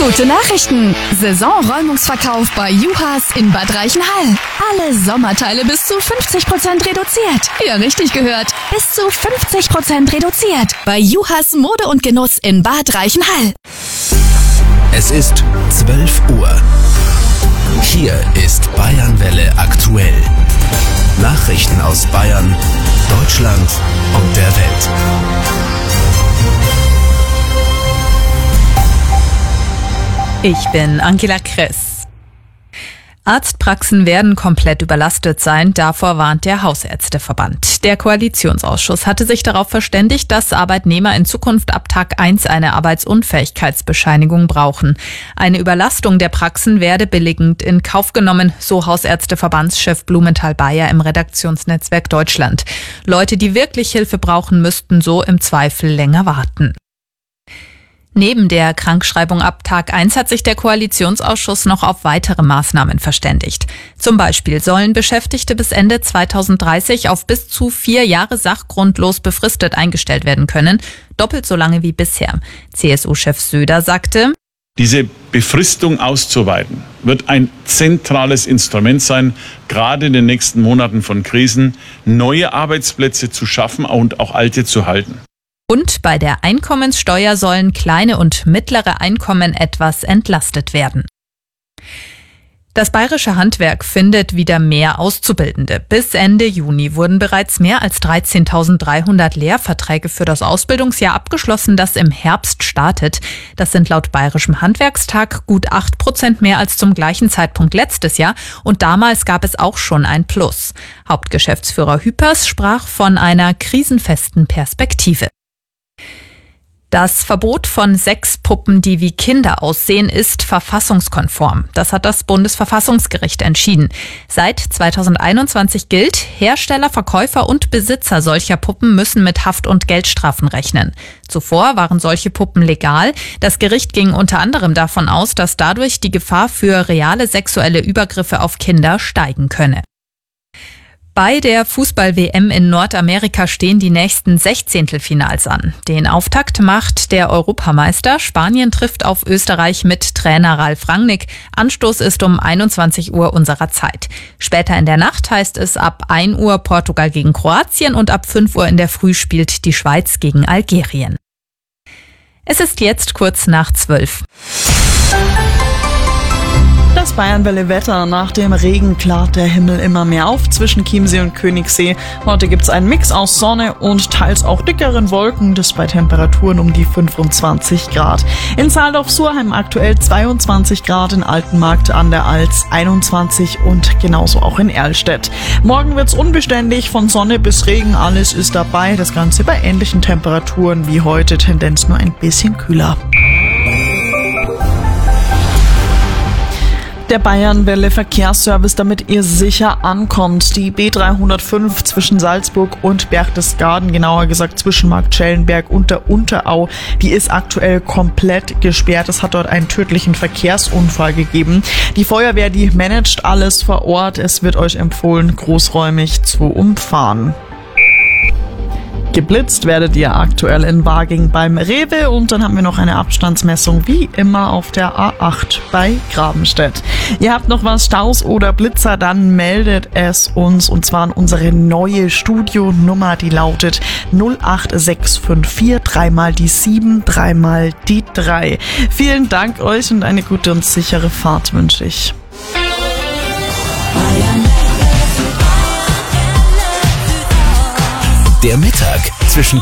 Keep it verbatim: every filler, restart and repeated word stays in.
Gute Nachrichten! Saisonräumungsverkauf bei Juhas in Bad Reichenhall. Alle Sommerteile bis zu fünfzig Prozent reduziert. Ja, richtig gehört. Bis zu fünfzig Prozent reduziert. Bei Juhas Mode und Genuss in Bad Reichenhall. Es ist zwölf Uhr. Hier ist Bayernwelle aktuell. Nachrichten aus Bayern, Deutschland und der Welt. Ich bin Angela Kress. Arztpraxen werden komplett überlastet sein, davor warnt der Hausärzteverband. Der Koalitionsausschuss hatte sich darauf verständigt, dass Arbeitnehmer in Zukunft ab Tag eins eine Arbeitsunfähigkeitsbescheinigung brauchen. Eine Überlastung der Praxen werde billigend in Kauf genommen, so Hausärzteverbandschef Blumenthal-Beyer im Redaktionsnetzwerk Deutschland. Leute, die wirklich Hilfe brauchen, müssten so im Zweifel länger warten. Neben der Krankschreibung ab Tag eins hat sich der Koalitionsausschuss noch auf weitere Maßnahmen verständigt. Zum Beispiel sollen Beschäftigte bis Ende zweitausenddreißig auf bis zu vier Jahre sachgrundlos befristet eingestellt werden können, doppelt so lange wie bisher. C S U-Chef Söder sagte: Diese Befristung auszuweiten, wird ein zentrales Instrument sein, gerade in den nächsten Monaten von Krisen, neue Arbeitsplätze zu schaffen und auch alte zu halten. Und bei der Einkommenssteuer sollen kleine und mittlere Einkommen etwas entlastet werden. Das bayerische Handwerk findet wieder mehr Auszubildende. Bis Ende Juni wurden bereits mehr als dreizehntausenddreihundert Lehrverträge für das Ausbildungsjahr abgeschlossen, das im Herbst startet. Das sind laut Bayerischem Handwerkstag gut acht Prozent mehr als zum gleichen Zeitpunkt letztes Jahr. Und damals gab es auch schon ein Plus. Hauptgeschäftsführer Hüpers sprach von einer krisenfesten Perspektive. Das Verbot von Sexpuppen, die wie Kinder aussehen, ist verfassungskonform. Das hat das Bundesverfassungsgericht entschieden. Seit zweitausendeinundzwanzig gilt, Hersteller, Verkäufer und Besitzer solcher Puppen müssen mit Haft- und Geldstrafen rechnen. Zuvor waren solche Puppen legal. Das Gericht ging unter anderem davon aus, dass dadurch die Gefahr für reale sexuelle Übergriffe auf Kinder steigen könne. Bei der Fußball-W M in Nordamerika stehen die nächsten Sechzehntelfinals an. Den Auftakt macht der Europameister. Spanien trifft auf Österreich mit Trainer Ralf Rangnick. Anstoß ist um einundzwanzig Uhr unserer Zeit. Später in der Nacht heißt es ab ein Uhr Portugal gegen Kroatien und ab fünf Uhr in der Früh spielt die Schweiz gegen Algerien. Es ist jetzt kurz nach zwölf. Das Bayernwelle-Wetter. Nach dem Regen klart der Himmel immer mehr auf zwischen Chiemsee und Königssee. Heute gibt es einen Mix aus Sonne und teils auch dickeren Wolken, das bei Temperaturen um die fünfundzwanzig Grad. In Zahldorf-Surheim aktuell zweiundzwanzig Grad, in Altenmarkt an der Alz einundzwanzig und genauso auch in Erlstedt. Morgen wird's unbeständig, von Sonne bis Regen, alles ist dabei. Das Ganze bei ähnlichen Temperaturen wie heute, Tendenz nur ein bisschen kühler. Der Bayernwelle Verkehrsservice, damit ihr sicher ankommt. Die B dreihundertfünf zwischen Salzburg und Berchtesgaden, genauer gesagt zwischen Marktschellenberg und der Unterau, die ist aktuell komplett gesperrt. Es hat dort einen tödlichen Verkehrsunfall gegeben. Die Feuerwehr, die managt alles vor Ort. Es wird euch empfohlen, großräumig zu umfahren. Geblitzt werdet ihr aktuell in Waging beim Rewe und dann haben wir noch eine Abstandsmessung wie immer auf der A acht bei Grabenstedt. Ihr habt noch was, Staus oder Blitzer, dann meldet es uns und zwar an unsere neue Studionummer, die lautet null acht sechs fünf vier, dreimal die sieben, dreimal die drei. Vielen Dank euch und eine gute und sichere Fahrt wünsche ich. Der Mittag zwischen